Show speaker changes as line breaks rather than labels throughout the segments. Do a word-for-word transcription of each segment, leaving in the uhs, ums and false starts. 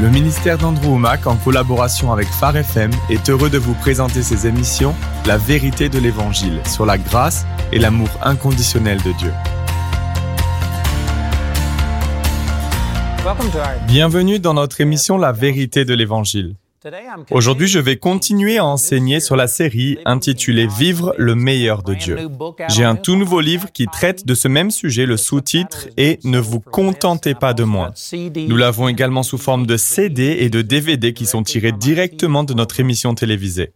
Le ministère d'Andrew Wommack, en collaboration avec Phare F M, est heureux de vous présenter ses émissions « La vérité de l'Évangile » sur la grâce et l'amour inconditionnel de Dieu. Bienvenue dans notre émission « La vérité de l'Évangile ». Aujourd'hui, je vais continuer à enseigner sur la série intitulée « Vivre le meilleur de Dieu ». J'ai un tout nouveau livre qui traite de ce même sujet, le sous-titre est « Ne vous contentez pas de moi ». Nous l'avons également sous forme de C D et de D V D qui sont tirés directement de notre émission télévisée.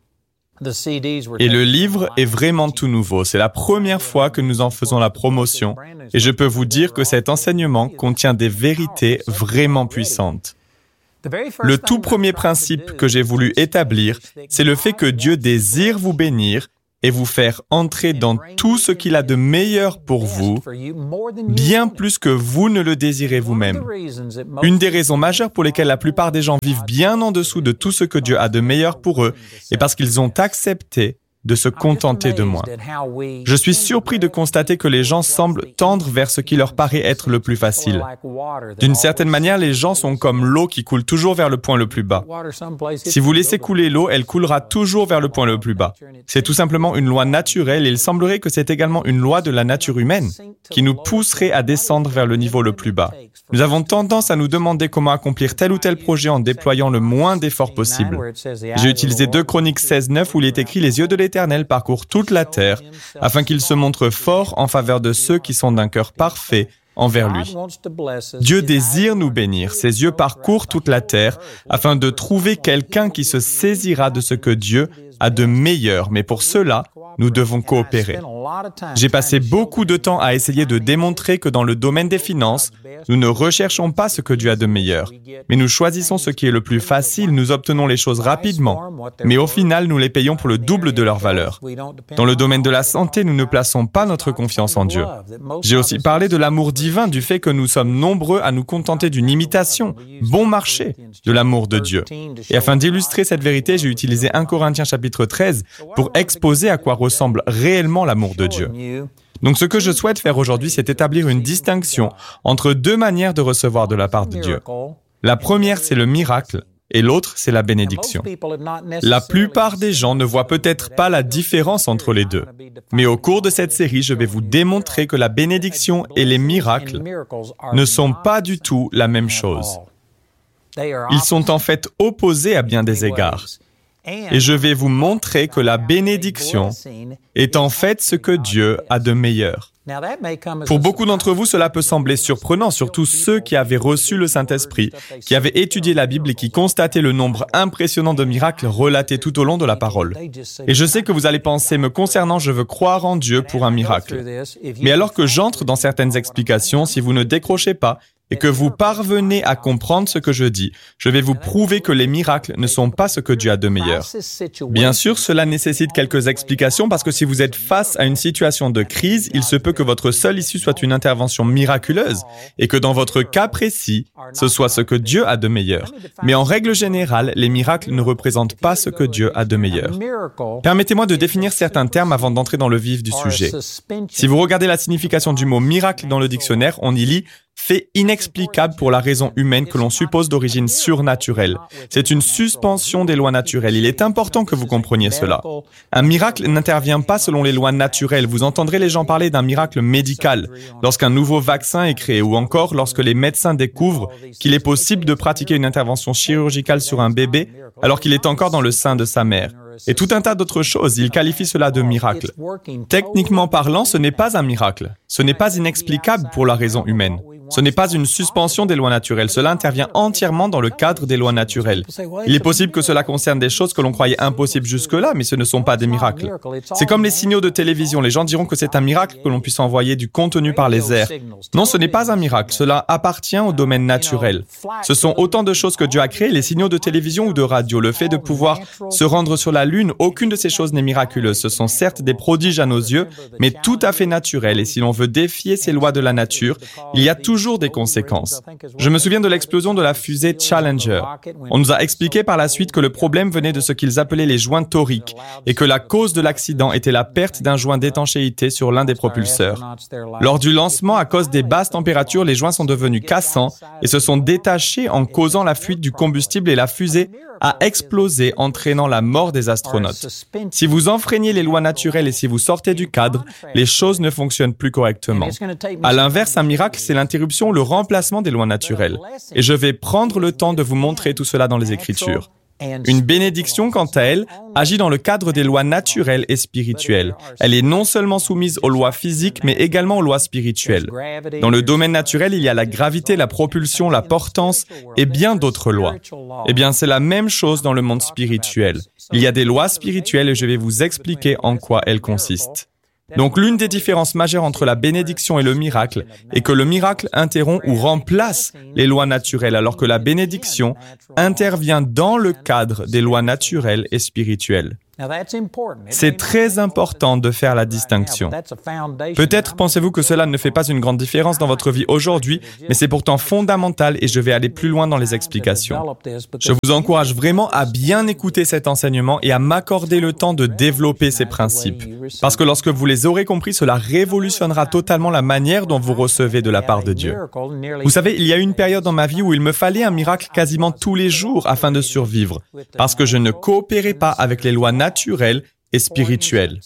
Et le livre est vraiment tout nouveau. C'est la première fois que nous en faisons la promotion et je peux vous dire que cet enseignement contient des vérités vraiment puissantes. Le tout premier principe que j'ai voulu établir, c'est le fait que Dieu désire vous bénir et vous faire entrer dans tout ce qu'il a de meilleur pour vous, bien plus que vous ne le désirez vous-même. Une des raisons majeures pour lesquelles la plupart des gens vivent bien en dessous de tout ce que Dieu a de meilleur pour eux est parce qu'ils ont accepté de se contenter de moi. Je suis surpris de constater que les gens semblent tendre vers ce qui leur paraît être le plus facile. D'une certaine manière, les gens sont comme l'eau qui coule toujours vers le point le plus bas. Si vous laissez couler l'eau, elle coulera toujours vers le point le plus bas. C'est tout simplement une loi naturelle et il semblerait que c'est également une loi de la nature humaine qui nous pousserait à descendre vers le niveau le plus bas. Nous avons tendance à nous demander comment accomplir tel ou tel projet en déployant le moins d'efforts possible. J'ai utilisé deux Chroniques seize neuf où il est écrit « Les yeux de l'Éternel parcourent toute la terre, afin qu'il se montre fort en faveur de ceux qui sont d'un cœur parfait envers lui. » Dieu désire nous bénir, ses yeux parcourent toute la terre, afin de trouver quelqu'un qui se saisira de ce que Dieu a de meilleur, mais pour cela, nous devons coopérer. J'ai passé beaucoup de temps à essayer de démontrer que dans le domaine des finances, nous ne recherchons pas ce que Dieu a de meilleur, mais nous choisissons ce qui est le plus facile, nous obtenons les choses rapidement, mais au final, nous les payons pour le double de leur valeur. Dans le domaine de la santé, nous ne plaçons pas notre confiance en Dieu. J'ai aussi parlé de l'amour divin, du fait que nous sommes nombreux à nous contenter d'une imitation, bon marché, de l'amour de Dieu. Et afin d'illustrer cette vérité, j'ai utilisé un Corinthiens chapitre treize pour exposer à quoi ressemble réellement l'amour de Dieu. Donc ce que je souhaite faire aujourd'hui, c'est établir une distinction entre deux manières de recevoir de la part de Dieu. La première, c'est le miracle, et l'autre, c'est la bénédiction. La plupart des gens ne voient peut-être pas la différence entre les deux. Mais au cours de cette série, je vais vous démontrer que la bénédiction et les miracles ne sont pas du tout la même chose. Ils sont en fait opposés à bien des égards. Et je vais vous montrer que la bénédiction est en fait ce que Dieu a de meilleur. Pour beaucoup d'entre vous, cela peut sembler surprenant, surtout ceux qui avaient reçu le Saint-Esprit, qui avaient étudié la Bible et qui constataient le nombre impressionnant de miracles relatés tout au long de la parole. Et je sais que vous allez penser, me concernant, je veux croire en Dieu pour un miracle. Mais alors que j'entre dans certaines explications, si vous ne décrochez pas, et que vous parvenez à comprendre ce que je dis, je vais vous prouver que les miracles ne sont pas ce que Dieu a de meilleur. Bien sûr, cela nécessite quelques explications parce que si vous êtes face à une situation de crise, il se peut que votre seule issue soit une intervention miraculeuse et que dans votre cas précis, ce soit ce que Dieu a de meilleur. Mais en règle générale, les miracles ne représentent pas ce que Dieu a de meilleur. Permettez-moi de définir certains termes avant d'entrer dans le vif du sujet. Si vous regardez la signification du mot miracle dans le dictionnaire, on y lit fait inexplicable pour la raison humaine que l'on suppose d'origine surnaturelle. C'est une suspension des lois naturelles. Il est important que vous compreniez cela. Un miracle n'intervient pas selon les lois naturelles. Vous entendrez les gens parler d'un miracle médical, lorsqu'un nouveau vaccin est créé, ou encore lorsque les médecins découvrent qu'il est possible de pratiquer une intervention chirurgicale sur un bébé alors qu'il est encore dans le sein de sa mère. Et tout un tas d'autres choses, ils qualifient cela de miracle. Techniquement parlant, ce n'est pas un miracle. Ce n'est pas inexplicable pour la raison humaine. Ce n'est pas une suspension des lois naturelles. Cela intervient entièrement dans le cadre des lois naturelles. Il est possible que cela concerne des choses que l'on croyait impossibles jusque-là, mais ce ne sont pas des miracles. C'est comme les signaux de télévision. Les gens diront que c'est un miracle que l'on puisse envoyer du contenu par les airs. Non, ce n'est pas un miracle. Cela appartient au domaine naturel. Ce sont autant de choses que Dieu a créées, les signaux de télévision ou de radio. Le fait de pouvoir se rendre sur la Lune, aucune de ces choses n'est miraculeuse. Ce sont certes des prodiges à nos yeux, mais tout à fait naturels. Et si l'on veut défier ces lois de la nature, il y a toujours toujours des conséquences. Je me souviens de l'explosion de la fusée Challenger. On nous a expliqué par la suite que le problème venait de ce qu'ils appelaient les joints toriques et que la cause de l'accident était la perte d'un joint d'étanchéité sur l'un des propulseurs. Lors du lancement, à cause des basses températures, les joints sont devenus cassants et se sont détachés en causant la fuite du combustible et la fusée a explosé, entraînant la mort des astronautes. Si vous enfreignez les lois naturelles et si vous sortez du cadre, les choses ne fonctionnent plus correctement. À l'inverse, un miracle, c'est l'interruption ou le remplacement des lois naturelles. Et je vais prendre le temps de vous montrer tout cela dans les Écritures. Une bénédiction, quant à elle, agit dans le cadre des lois naturelles et spirituelles. Elle est non seulement soumise aux lois physiques, mais également aux lois spirituelles. Dans le domaine naturel, il y a la gravité, la propulsion, la portance et bien d'autres lois. Eh bien, c'est la même chose dans le monde spirituel. Il y a des lois spirituelles et je vais vous expliquer en quoi elles consistent. Donc, l'une des différences majeures entre la bénédiction et le miracle est que le miracle interrompt ou remplace les lois naturelles, alors que la bénédiction intervient dans le cadre des lois naturelles et spirituelles. C'est très important de faire la distinction. Peut-être pensez-vous que cela ne fait pas une grande différence dans votre vie aujourd'hui, mais c'est pourtant fondamental et je vais aller plus loin dans les explications. Je vous encourage vraiment à bien écouter cet enseignement et à m'accorder le temps de développer ces principes. Parce que lorsque vous les aurez compris, cela révolutionnera totalement la manière dont vous recevez de la part de Dieu. Vous savez, il y a eu une période dans ma vie où il me fallait un miracle quasiment tous les jours afin de survivre, parce que je ne coopérais pas avec les lois naturelles naturel et spirituel.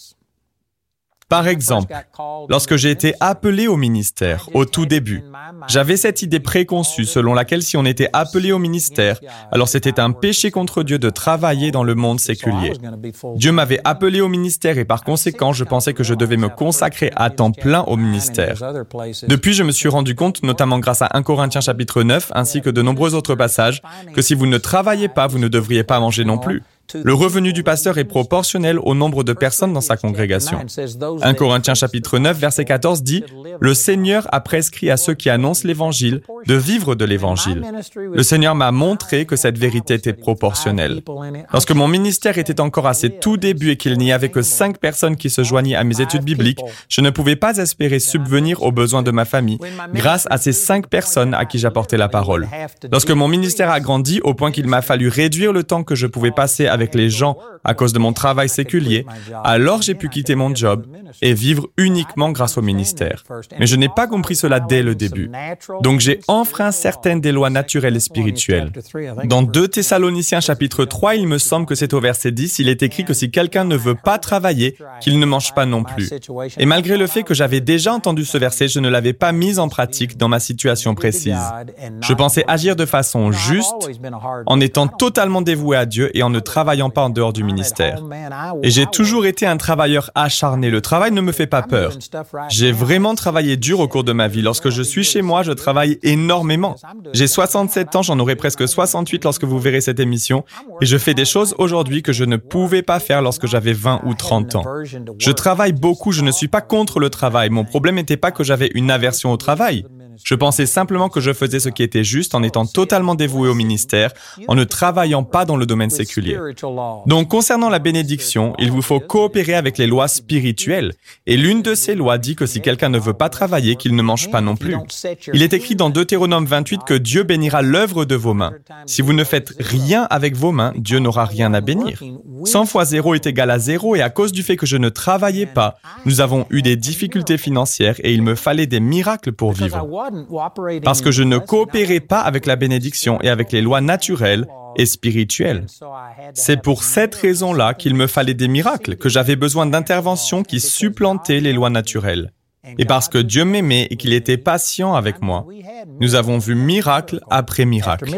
Par exemple, lorsque j'ai été appelé au ministère, au tout début, j'avais cette idée préconçue selon laquelle si on était appelé au ministère, alors c'était un péché contre Dieu de travailler dans le monde séculier. Dieu m'avait appelé au ministère et par conséquent, je pensais que je devais me consacrer à temps plein au ministère. Depuis, je me suis rendu compte, notamment grâce à un Corinthiens chapitre neuf, ainsi que de nombreux autres passages, que si vous ne travaillez pas, vous ne devriez pas manger non plus. Le revenu du pasteur est proportionnel au nombre de personnes dans sa congrégation. un Corinthiens chapitre neuf, verset quatorze dit « Le Seigneur a prescrit à ceux qui annoncent l'Évangile de vivre de l'Évangile. Le Seigneur m'a montré que cette vérité était proportionnelle. Lorsque mon ministère était encore à ses tout débuts et qu'il n'y avait que cinq personnes qui se joignaient à mes études bibliques, je ne pouvais pas espérer subvenir aux besoins de ma famille grâce à ces cinq personnes à qui j'apportais la parole. Lorsque mon ministère a grandi au point qu'il m'a fallu réduire le temps que je pouvais passer avec avec les gens à cause de mon travail séculier, alors j'ai pu quitter mon job et vivre uniquement grâce au ministère. Mais je n'ai pas compris cela dès le début. Donc j'ai enfreint certaines des lois naturelles et spirituelles. Dans deux Thessaloniciens chapitre trois, il me semble que c'est au verset dix, il est écrit que si quelqu'un ne veut pas travailler, qu'il ne mange pas non plus. Et malgré le fait que j'avais déjà entendu ce verset, je ne l'avais pas mis en pratique dans ma situation précise. Je pensais agir de façon juste, en étant totalement dévoué à Dieu et en ne travaillant pas en dehors du ministère. Et j'ai toujours été un travailleur acharné. Le travail ne me fait pas peur. J'ai vraiment travaillé dur au cours de ma vie. Lorsque je suis chez moi, je travaille énormément. J'ai soixante-sept ans, j'en aurai presque soixante-huit lorsque vous verrez cette émission, et je fais des choses aujourd'hui que je ne pouvais pas faire lorsque j'avais vingt ou trente ans. Je travaille beaucoup, je ne suis pas contre le travail. Mon problème n'était pas que j'avais une aversion au travail. Je pensais simplement que je faisais ce qui était juste en étant totalement dévoué au ministère, en ne travaillant pas dans le domaine séculier. Donc, concernant la bénédiction, il vous faut coopérer avec les lois spirituelles. Et l'une de ces lois dit que si quelqu'un ne veut pas travailler, qu'il ne mange pas non plus. Il est écrit dans Deutéronome vingt-huit que Dieu bénira l'œuvre de vos mains. Si vous ne faites rien avec vos mains, Dieu n'aura rien à bénir. cent fois zéro est égal à zéro et à cause du fait que je ne travaillais pas, nous avons eu des difficultés financières et il me fallait des miracles pour vivre. Parce que je ne coopérais pas avec la bénédiction et avec les lois naturelles et spirituelles. C'est pour cette raison-là qu'il me fallait des miracles, que j'avais besoin d'interventions qui supplantaient les lois naturelles. Et parce que Dieu m'aimait et qu'il était patient avec moi, nous avons vu miracle après miracle.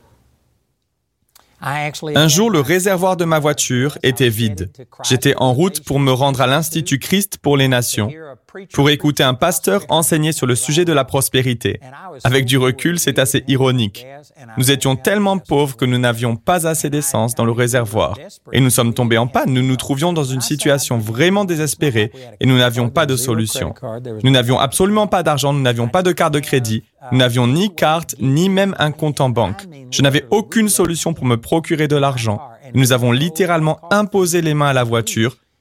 Un jour, le réservoir de ma voiture était vide. J'étais en route pour me rendre à l'Institut Christ pour les Nations, pour écouter un pasteur enseigner sur le sujet de la prospérité. Avec du recul, c'est assez ironique. Nous étions tellement pauvres que nous n'avions pas assez d'essence dans le réservoir. Et nous sommes tombés en panne. Nous nous trouvions dans une situation vraiment désespérée et nous n'avions pas de solution. Nous n'avions absolument pas d'argent, nous n'avions pas de carte de crédit, nous n'avions ni carte, ni même un compte en banque. Je n'avais aucune solution pour me procurer de l'argent. Nous avons littéralement imposé les mains à la voiture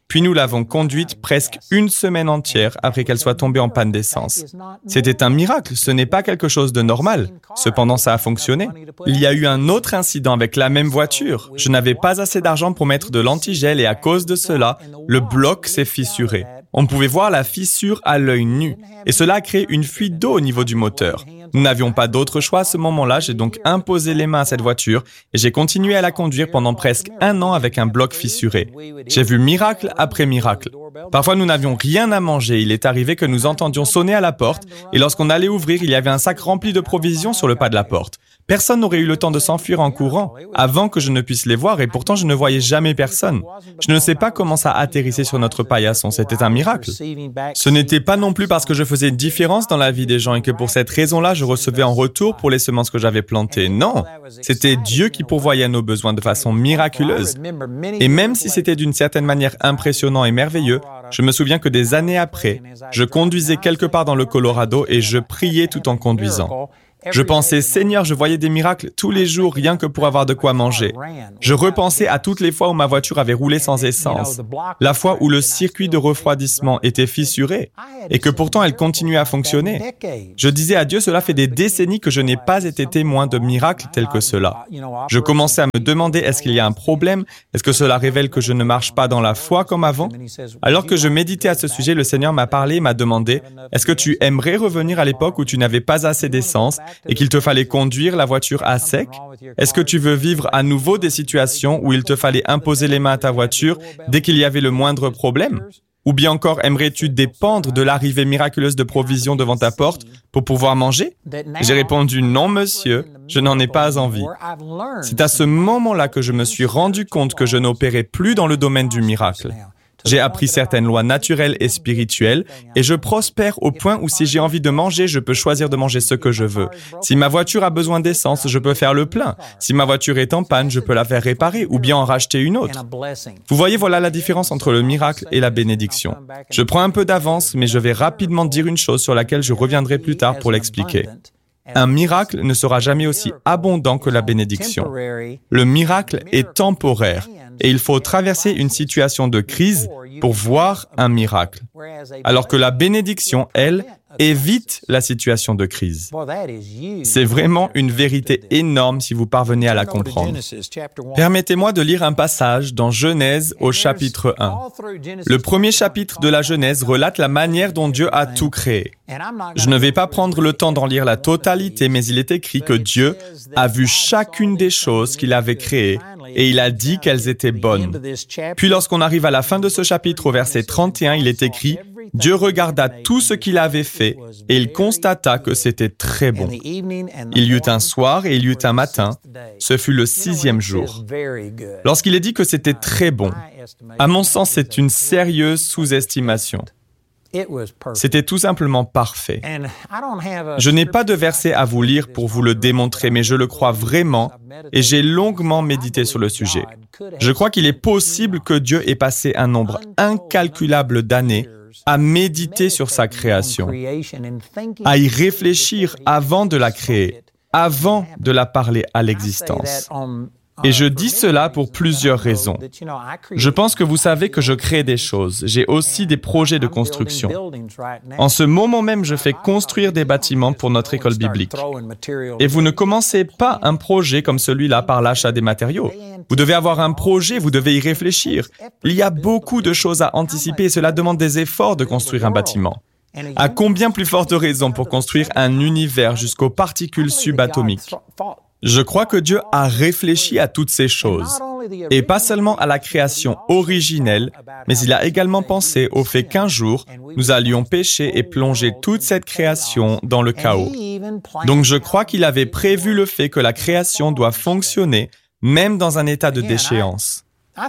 puis nous l'avons conduite presque une semaine entière après qu'elle soit tombée en panne d'essence. C'était un miracle, ce n'est pas quelque chose de normal. Cependant, ça a fonctionné. Il y a eu un autre incident avec la même voiture. Je n'avais pas assez d'argent pour mettre de l'antigel et à cause de cela, le bloc s'est fissuré. On pouvait voir la fissure à l'œil nu et cela a créé une fuite d'eau au niveau du moteur. Nous n'avions pas d'autre choix à ce moment-là, j'ai donc imposé les mains à cette voiture et j'ai continué à la conduire pendant presque un an avec un bloc fissuré. J'ai vu miracle après miracle. Parfois, nous n'avions rien à manger. Il est arrivé que nous entendions sonner à la porte et lorsqu'on allait ouvrir, il y avait un sac rempli de provisions sur le pas de la porte. Personne n'aurait eu le temps de s'enfuir en courant avant que je ne puisse les voir et pourtant je ne voyais jamais personne. Je ne sais pas comment ça atterrissait sur notre paillasson, c'était un miracle. Ce n'était pas non plus parce que je faisais une différence dans la vie des gens et que pour cette raison-là, je recevais en retour pour les semences que j'avais plantées. Non, c'était Dieu qui pourvoyait à nos besoins de façon miraculeuse. Et même si c'était d'une certaine manière impressionnant et merveilleux, je me souviens que des années après, je conduisais quelque part dans le Colorado et je priais tout en conduisant. Je pensais, Seigneur, je voyais des miracles tous les jours rien que pour avoir de quoi manger. Je repensais à toutes les fois où ma voiture avait roulé sans essence, la fois où le circuit de refroidissement était fissuré et que pourtant elle continuait à fonctionner. Je disais à Dieu, cela fait des décennies que je n'ai pas été témoin de miracles tels que cela. Je commençais à me demander, est-ce qu'il y a un problème? Est-ce que cela révèle que je ne marche pas dans la foi comme avant? Alors que je méditais à ce sujet, le Seigneur m'a parlé et m'a demandé, est-ce que tu aimerais revenir à l'époque où tu n'avais pas assez d'essence et qu'il te fallait conduire la voiture à sec? Est-ce que tu veux vivre à nouveau des situations où il te fallait imposer les mains à ta voiture dès qu'il y avait le moindre problème? Ou bien encore, aimerais-tu dépendre de l'arrivée miraculeuse de provisions devant ta porte pour pouvoir manger? J'ai répondu non, monsieur, je n'en ai pas envie. C'est à ce moment-là que je me suis rendu compte que je n'opérais plus dans le domaine du miracle. J'ai appris certaines lois naturelles et spirituelles et je prospère au point où si j'ai envie de manger, je peux choisir de manger ce que je veux. Si ma voiture a besoin d'essence, je peux faire le plein. Si ma voiture est en panne, je peux la faire réparer ou bien en racheter une autre. Vous voyez, voilà la différence entre le miracle et la bénédiction. Je prends un peu d'avance, mais je vais rapidement dire une chose sur laquelle je reviendrai plus tard pour l'expliquer. Un miracle ne sera jamais aussi abondant que la bénédiction. Le miracle est temporaire et il faut traverser une situation de crise pour voir un miracle. Alors que la bénédiction, elle, évite la situation de crise. C'est vraiment une vérité énorme si vous parvenez à la comprendre. Permettez-moi de lire un passage dans Genèse au chapitre un. Le premier chapitre de la Genèse relate la manière dont Dieu a tout créé. Je ne vais pas prendre le temps d'en lire la totalité, mais il est écrit que Dieu a vu chacune des choses qu'il avait créées et il a dit qu'elles étaient bonnes. Puis lorsqu'on arrive à la fin de ce chapitre, au verset trente et un, il est écrit « Dieu regarda tout ce qu'il avait fait et il constata que c'était très bon. Il y eut un soir et il y eut un matin, ce fut le sixième jour. » Lorsqu'il est dit que c'était très bon, à mon sens, c'est une sérieuse sous-estimation. C'était tout simplement parfait. Je n'ai pas de verset à vous lire pour vous le démontrer, mais je le crois vraiment et j'ai longuement médité sur le sujet. Je crois qu'il est possible que Dieu ait passé un nombre incalculable d'années à méditer sur sa création, à y réfléchir avant de la créer, avant de la parler à l'existence. Et je dis cela pour plusieurs raisons. Je pense que vous savez que je crée des choses. J'ai aussi des projets de construction. En ce moment même, je fais construire des bâtiments pour notre école biblique. Et vous ne commencez pas un projet comme celui-là par l'achat des matériaux. Vous devez avoir un projet, vous devez y réfléchir. Il y a beaucoup de choses à anticiper et cela demande des efforts de construire un bâtiment. À combien plus forte raison pour construire un univers jusqu'aux particules subatomiques? Je crois que Dieu a réfléchi à toutes ces choses, et pas seulement à la création originelle, mais il a également pensé au fait qu'un jour, nous allions pécher et plonger toute cette création dans le chaos. Donc je crois qu'il avait prévu le fait que la création doit fonctionner, même dans un état de déchéance.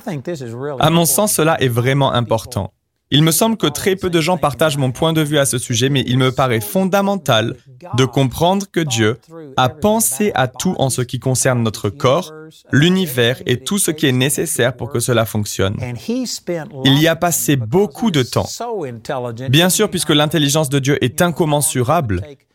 À mon sens, cela est vraiment important. Il me semble que très peu de gens partagent mon point de vue à ce sujet, mais il me paraît fondamental de comprendre que Dieu a pensé à tout en ce qui concerne notre corps, l'univers et tout ce qui est nécessaire pour que cela fonctionne. Il y a passé beaucoup de temps. Bien sûr, puisque l'intelligence de Dieu est incommensurable,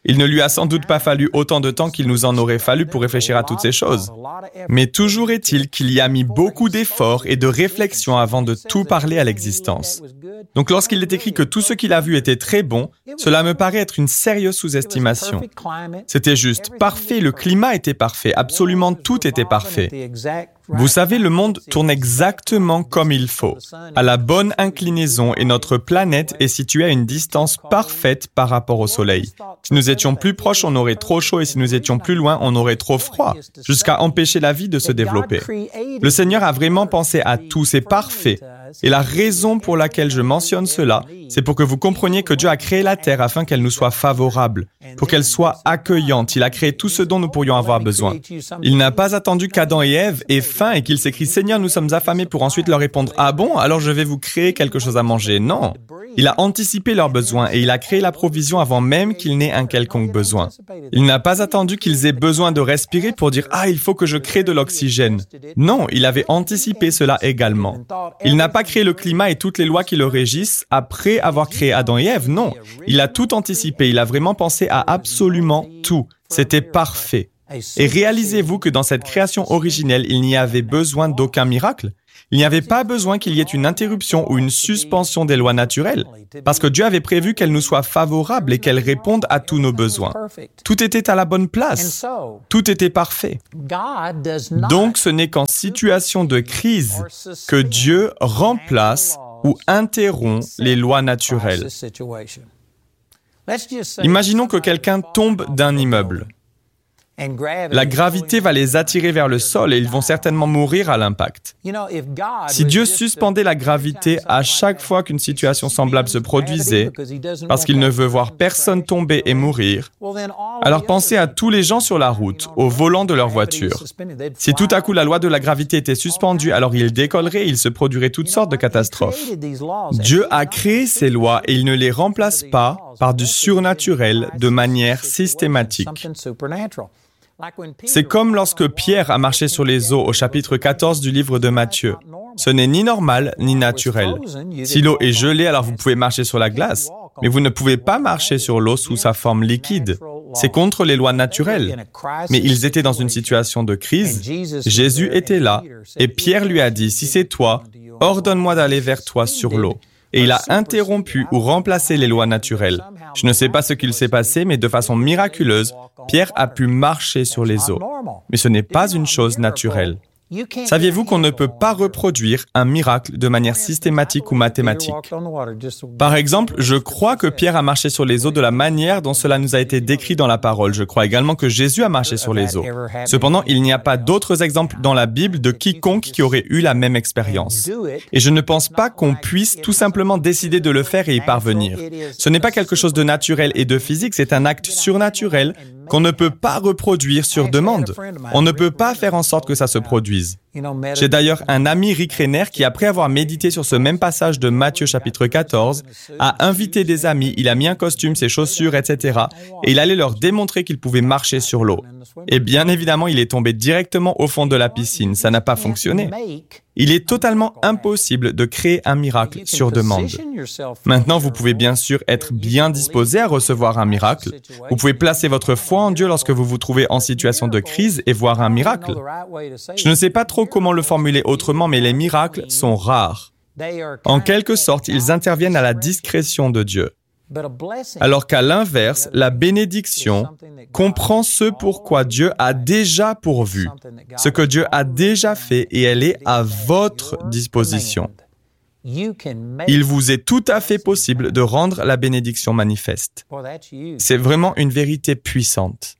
Il ne lui a sans doute pas fallu autant de temps qu'il nous en aurait fallu pour réfléchir à toutes ces choses. Mais toujours est-il qu'il y a mis beaucoup d'efforts et de réflexion avant de tout parler à l'existence. Donc lorsqu'il est écrit que tout ce qu'il a vu était très bon, cela me paraît être une sérieuse sous-estimation. C'était juste parfait, le climat était parfait, absolument tout était parfait. Vous savez, le monde tourne exactement comme il faut, à la bonne inclinaison, et notre planète est située à une distance parfaite par rapport au Soleil. Si nous étions plus proches, on aurait trop chaud, et si nous étions plus loin, on aurait trop froid, jusqu'à empêcher la vie de se développer. Le Seigneur a vraiment pensé à tout, c'est parfait. Et la raison pour laquelle je mentionne cela, c'est pour que vous compreniez que Dieu a créé la terre afin qu'elle nous soit favorable, pour qu'elle soit accueillante. Il a créé tout ce dont nous pourrions avoir besoin. Il n'a pas attendu qu'Adam et Ève aient faim et qu'ils s'écrient « Seigneur, nous sommes affamés » pour ensuite leur répondre « Ah bon, alors je vais vous créer quelque chose à manger. » Non. Il a anticipé leurs besoins et il a créé la provision avant même qu'il n'ait un quelconque besoin. Il n'a pas attendu qu'ils aient besoin de respirer pour dire « Ah, il faut que je crée de l'oxygène. » Non, il avait anticipé cela également. Il n'a pas créé le climat et toutes les lois qui le régissent après avoir créé Adam et Ève. Non, il a tout anticipé. Il a vraiment pensé à absolument tout. C'était parfait. Et réalisez-vous que dans cette création originelle, il n'y avait besoin d'aucun miracle. Il n'y avait pas besoin qu'il y ait une interruption ou une suspension des lois naturelles, parce que Dieu avait prévu qu'elles nous soient favorables et qu'elles répondent à tous nos besoins. Tout était à la bonne place. Tout était parfait. Donc, ce n'est qu'en situation de crise que Dieu remplace ou interrompt les lois naturelles. Imaginons que quelqu'un tombe d'un immeuble. La gravité va les attirer vers le sol et ils vont certainement mourir à l'impact. Si Dieu suspendait la gravité à chaque fois qu'une situation semblable se produisait, parce qu'il ne veut voir personne tomber et mourir, alors pensez à tous les gens sur la route, au volant de leur voiture. Si tout à coup la loi de la gravité était suspendue, alors ils décolleraient et il se produirait toutes sortes de catastrophes. Dieu a créé ces lois et il ne les remplace pas par du surnaturel de manière systématique. C'est comme lorsque Pierre a marché sur les eaux au chapitre quatorze du livre de Matthieu. Ce n'est ni normal ni naturel. Si l'eau est gelée, alors vous pouvez marcher sur la glace, mais vous ne pouvez pas marcher sur l'eau sous sa forme liquide. C'est contre les lois naturelles. Mais ils étaient dans une situation de crise. Jésus était là, et Pierre lui a dit, « Si c'est toi, ordonne-moi d'aller vers toi sur l'eau. » Et il a interrompu ou remplacé les lois naturelles. Je ne sais pas ce qu'il s'est passé, mais de façon miraculeuse, Pierre a pu marcher sur les eaux. Mais ce n'est pas une chose naturelle. Saviez-vous qu'on ne peut pas reproduire un miracle de manière systématique ou mathématique? Par exemple, je crois que Pierre a marché sur les eaux de la manière dont cela nous a été décrit dans la parole. Je crois également que Jésus a marché sur les eaux. Cependant, il n'y a pas d'autres exemples dans la Bible de quiconque qui aurait eu la même expérience. Et je ne pense pas qu'on puisse tout simplement décider de le faire et y parvenir. Ce n'est pas quelque chose de naturel et de physique, c'est un acte surnaturel qu'on ne peut pas reproduire sur demande. On ne peut pas faire en sorte que ça se produise. J'ai d'ailleurs un ami, Rick Renner, qui après avoir médité sur ce même passage de Matthieu chapitre quatorze, a invité des amis, il a mis un costume, ses chaussures, et cetera, et il allait leur démontrer qu'il pouvait marcher sur l'eau. Et bien évidemment, il est tombé directement au fond de la piscine. Ça n'a pas fonctionné. Il est totalement impossible de créer un miracle sur demande. Maintenant, vous pouvez bien sûr être bien disposé à recevoir un miracle. Vous pouvez placer votre foi en Dieu lorsque vous vous trouvez en situation de crise et voir un miracle. Je ne sais pas trop comment le formuler autrement, mais les miracles sont rares. En quelque sorte, ils interviennent à la discrétion de Dieu. Alors qu'à l'inverse, la bénédiction comprend ce pourquoi Dieu a déjà pourvu, ce que Dieu a déjà fait et elle est à votre disposition. Il vous est tout à fait possible de rendre la bénédiction manifeste. C'est vraiment une vérité puissante.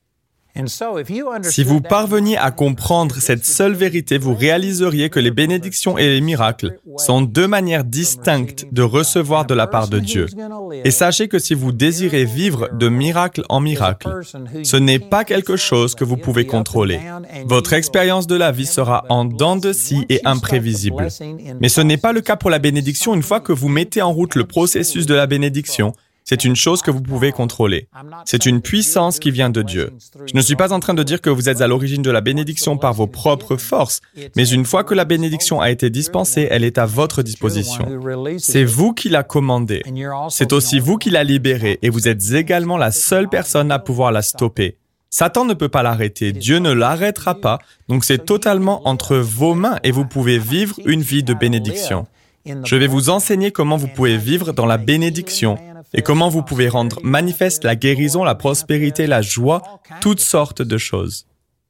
Si vous parveniez à comprendre cette seule vérité, vous réaliseriez que les bénédictions et les miracles sont deux manières distinctes de recevoir de la part de Dieu. Et sachez que si vous désirez vivre de miracle en miracle, ce n'est pas quelque chose que vous pouvez contrôler. Votre expérience de la vie sera en dents de scie et imprévisible. Mais ce n'est pas le cas pour la bénédiction. Une fois que vous mettez en route le processus de la bénédiction, C'est une chose que vous pouvez contrôler. C'est une puissance qui vient de Dieu. Je ne suis pas en train de dire que vous êtes à l'origine de la bénédiction par vos propres forces, mais une fois que la bénédiction a été dispensée, elle est à votre disposition. C'est vous qui la commandez. C'est aussi vous qui la libérez et vous êtes également la seule personne à pouvoir la stopper. Satan ne peut pas l'arrêter, Dieu ne l'arrêtera pas, donc c'est totalement entre vos mains et vous pouvez vivre une vie de bénédiction. Je vais vous enseigner comment vous pouvez vivre dans la bénédiction et comment vous pouvez rendre manifeste la guérison, la prospérité, la joie, toutes sortes de choses.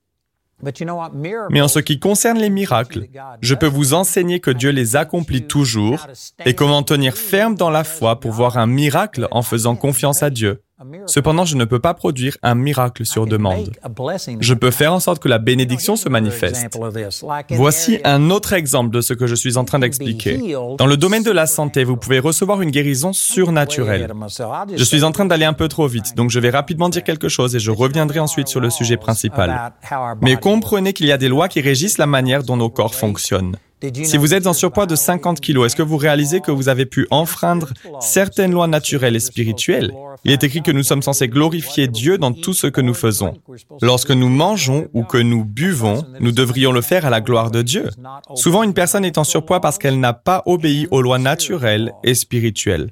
Mais en ce qui concerne les miracles, je peux vous enseigner que Dieu les accomplit toujours et comment tenir ferme dans la foi pour voir un miracle en faisant confiance à Dieu. Cependant, je ne peux pas produire un miracle sur demande. Je peux faire en sorte que la bénédiction se manifeste. Voici un autre exemple de ce que je suis en train d'expliquer. Dans le domaine de la santé, vous pouvez recevoir une guérison surnaturelle. Je suis en train d'aller un peu trop vite, donc je vais rapidement dire quelque chose et je reviendrai ensuite sur le sujet principal. Mais comprenez qu'il y a des lois qui régissent la manière dont nos corps fonctionnent. Si vous êtes en surpoids de cinquante kilos, est-ce que vous réalisez que vous avez pu enfreindre certaines lois naturelles et spirituelles? Il est écrit que nous sommes censés glorifier Dieu dans tout ce que nous faisons. Lorsque nous mangeons ou que nous buvons, nous devrions le faire à la gloire de Dieu. Souvent, une personne est en surpoids parce qu'elle n'a pas obéi aux lois naturelles et spirituelles.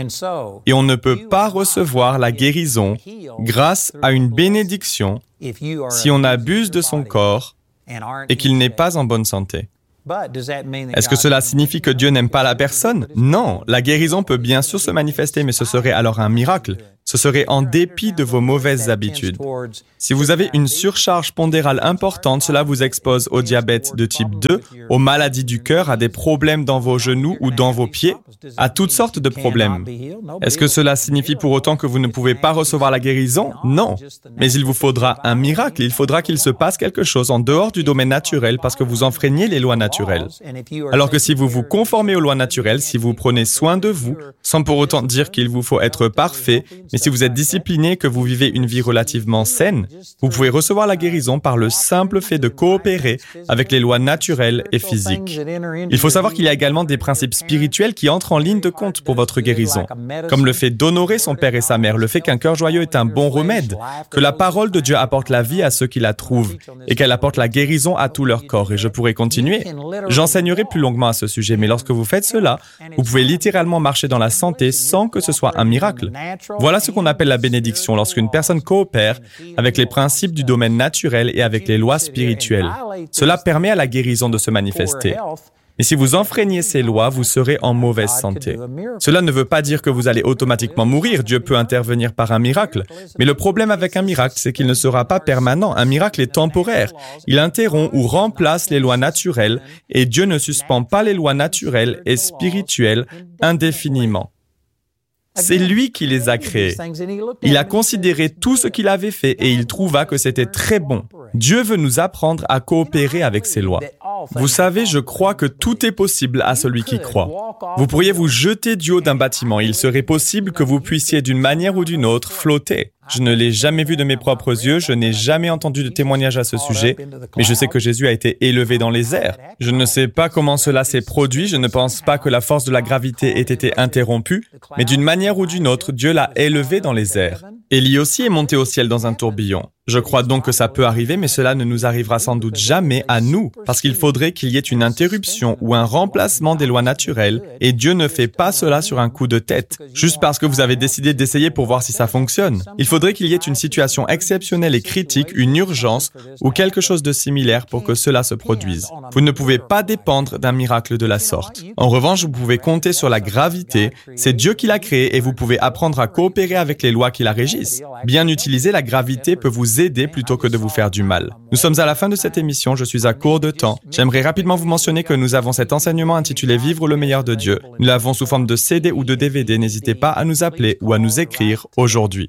Et on ne peut pas recevoir la guérison grâce à une bénédiction si on abuse de son corps et qu'il n'est pas en bonne santé. Est-ce que cela signifie que Dieu n'aime pas la personne? Non, la guérison peut bien sûr se manifester, mais ce serait alors un miracle. Ce serait en dépit de vos mauvaises habitudes. Si vous avez une surcharge pondérale importante, cela vous expose au diabète de type deux, aux maladies du cœur, à des problèmes dans vos genoux ou dans vos pieds, à toutes sortes de problèmes. Est-ce que cela signifie pour autant que vous ne pouvez pas recevoir la guérison? Non. Mais il vous faudra un miracle. Il faudra qu'il se passe quelque chose en dehors du domaine naturel parce que vous enfreignez les lois naturelles. Alors que si vous vous conformez aux lois naturelles, si vous prenez soin de vous, sans pour autant dire qu'il vous faut être parfait, mais si vous êtes discipliné, que vous vivez une vie relativement saine, vous pouvez recevoir la guérison par le simple fait de coopérer avec les lois naturelles et physiques. Il faut savoir qu'il y a également des principes spirituels qui entrent en ligne de compte pour votre guérison, comme le fait d'honorer son père et sa mère, le fait qu'un cœur joyeux est un bon remède, que la parole de Dieu apporte la vie à ceux qui la trouvent et qu'elle apporte la guérison à tout leur corps. Et je pourrais continuer. J'enseignerai plus longuement à ce sujet, mais lorsque vous faites cela, vous pouvez littéralement marcher dans la santé sans que ce soit un miracle. Voilà ce qu'on appelle la bénédiction lorsqu'une personne coopère avec les principes du domaine naturel et avec les lois spirituelles. Cela permet à la guérison de se manifester. Mais si vous enfreignez ces lois, vous serez en mauvaise santé. Cela ne veut pas dire que vous allez automatiquement mourir. Dieu peut intervenir par un miracle. Mais le problème avec un miracle, c'est qu'il ne sera pas permanent. Un miracle est temporaire. Il interrompt ou remplace les lois naturelles et Dieu ne suspend pas les lois naturelles et spirituelles indéfiniment. C'est lui qui les a créés. Il a considéré tout ce qu'il avait fait et il trouva que c'était très bon. Dieu veut nous apprendre à coopérer avec ses lois. Vous savez, je crois que tout est possible à celui qui croit. Vous pourriez vous jeter du haut d'un bâtiment. Il serait possible que vous puissiez d'une manière ou d'une autre flotter. Je ne l'ai jamais vu de mes propres yeux, je n'ai jamais entendu de témoignage à ce sujet, mais je sais que Jésus a été élevé dans les airs. Je ne sais pas comment cela s'est produit, je ne pense pas que la force de la gravité ait été interrompue, mais d'une manière ou d'une autre, Dieu l'a élevé dans les airs. Élie aussi est monté au ciel dans un tourbillon. Je crois donc que ça peut arriver, mais cela ne nous arrivera sans doute jamais à nous, parce qu'il faudrait qu'il y ait une interruption ou un remplacement des lois naturelles, et Dieu ne fait pas cela sur un coup de tête, juste parce que vous avez décidé d'essayer pour voir si ça fonctionne. Il faudrait qu'il y ait une situation exceptionnelle et critique, une urgence, ou quelque chose de similaire pour que cela se produise. Vous ne pouvez pas dépendre d'un miracle de la sorte. En revanche, vous pouvez compter sur la gravité, c'est Dieu qui l'a créée, et vous pouvez apprendre à coopérer avec les lois qui la régissent. Bien utiliser la gravité peut vous aider plutôt que de vous faire du mal. Nous sommes à la fin de cette émission, je suis à court de temps. J'aimerais rapidement vous mentionner que nous avons cet enseignement intitulé « Vivre le meilleur de Dieu ». Nous l'avons sous forme de C D ou de D V D, n'hésitez pas à nous appeler ou à nous écrire aujourd'hui.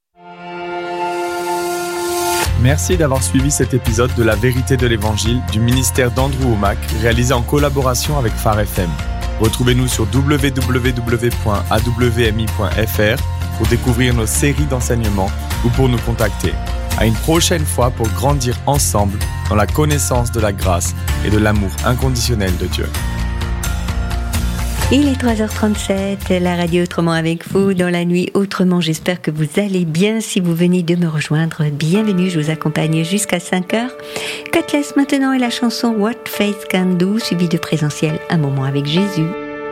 Merci d'avoir suivi cet épisode de La Vérité de l'Évangile du ministère d'Andrew Wommack, réalisé en collaboration avec Phare F M. Retrouvez-nous sur w w w point a w m i point f r pour découvrir nos séries d'enseignements ou pour nous contacter. À une prochaine fois pour grandir ensemble dans la connaissance de la grâce et de l'amour inconditionnel de Dieu.
Il est trois heures trente-sept, la radio Autrement avec vous, dans la nuit Autrement. J'espère que vous allez bien. Si vous venez de me rejoindre, bienvenue, je vous accompagne jusqu'à cinq heures. Cutless maintenant et la chanson What Faith Can Do, suivie de Présentiel, un moment avec Jésus.